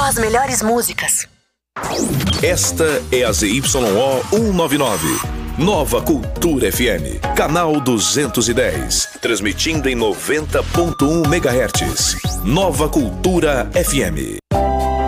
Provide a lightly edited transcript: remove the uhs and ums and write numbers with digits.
as melhores músicas. Esta é a ZYO 199. Nova Cultura FM, canal 210, transmitindo em 90.1 MHz. Nova Cultura FM.